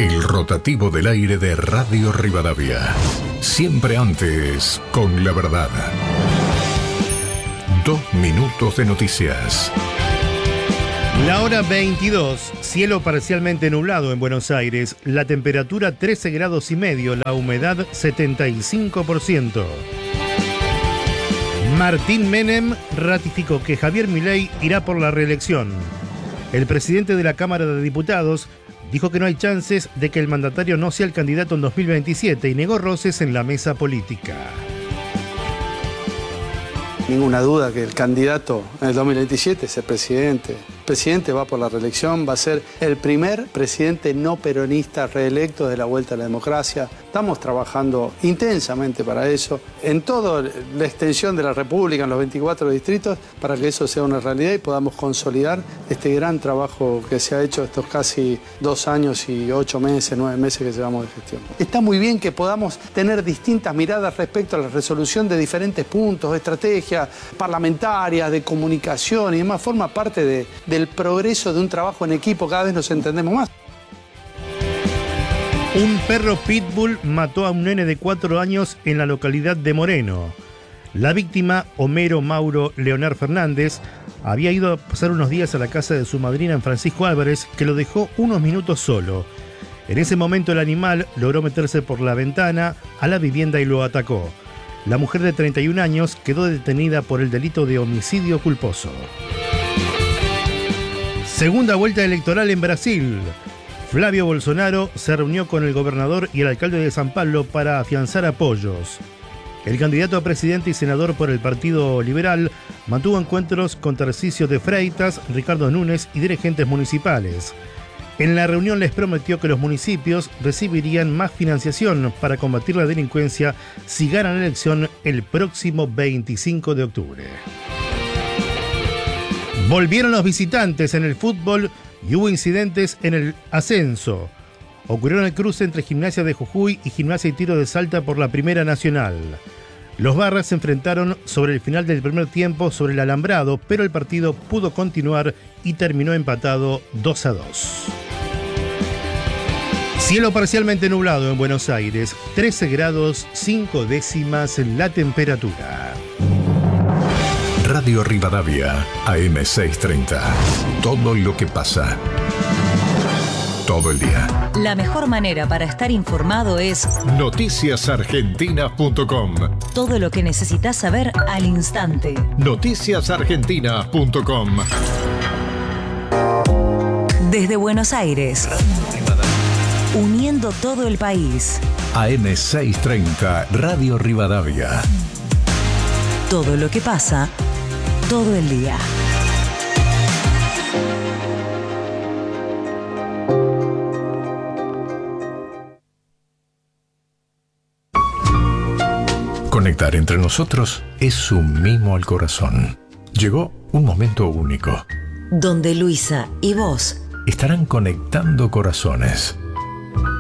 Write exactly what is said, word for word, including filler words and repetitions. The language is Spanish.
El rotativo del aire de Radio Rivadavia. Siempre antes, con la verdad. Dos minutos de noticias. La hora veintidós, cielo parcialmente nublado en Buenos Aires, la temperatura trece grados y medio, la humedad setenta y cinco por ciento. Martín Menem ratificó que Javier Milei irá por la reelección. El presidente de la Cámara de Diputados dijo que no hay chances de que el mandatario no sea el candidato en dos mil veintisiete y negó roces en la mesa política. Ninguna duda que el candidato en el dos mil veintisiete es el presidente. El presidente va por la reelección, va a ser el primer presidente no peronista reelecto de la vuelta a la democracia. Estamos trabajando intensamente para eso, en toda la extensión de la República, en los veinticuatro distritos, para que eso sea una realidad y podamos consolidar este gran trabajo que se ha hecho estos casi dos años y ocho meses, nueve meses que llevamos de gestión. Está muy bien que podamos tener distintas miradas respecto a la resolución de diferentes puntos, estrategias parlamentarias, de comunicación y demás. Forma parte de, del progreso de un trabajo en equipo, cada vez nos entendemos más. Un perro pitbull mató a un nene de cuatro años en la localidad de Moreno. La víctima, Homero Mauro Leonard Fernández, había ido a pasar unos días a la casa de su madrina en Francisco Álvarez, que lo dejó unos minutos solo. En ese momento el animal logró meterse por la ventana a la vivienda y lo atacó. La mujer de treinta y un años quedó detenida por el delito de homicidio culposo. Segunda vuelta electoral en Brasil. Flavio Bolsonaro se reunió con el gobernador y el alcalde de San Pablo para afianzar apoyos. El candidato a presidente y senador por el Partido Liberal mantuvo encuentros con Tarcisio de Freitas, Ricardo Núñez y dirigentes municipales. En la reunión les prometió que los municipios recibirían más financiación para combatir la delincuencia si ganan la elección el próximo veinticinco de octubre. Volvieron los visitantes en el fútbol y hubo incidentes en el ascenso. Ocurrió en el cruce entre Gimnasia de Jujuy y Gimnasia y Tiro de Salta por la Primera Nacional. Los Barras se enfrentaron sobre el final del primer tiempo sobre el alambrado, pero el partido pudo continuar y terminó empatado dos a dos. Cielo parcialmente nublado en Buenos Aires, trece grados cinco décimas la temperatura. Radio Rivadavia, A M seiscientos treinta. Todo lo que pasa. Todo el día. La mejor manera para estar informado es noticias argentinas punto com. Todo lo que necesitas saber al instante. noticias argentinas punto com. Desde Buenos Aires. Uniendo todo el país. A M seiscientos treinta, Radio Rivadavia. Todo lo que pasa, todo el día. Conectar entre nosotros es un mimo al corazón. Llegó un momento único. Donde Luisa y vos estarán conectando corazones.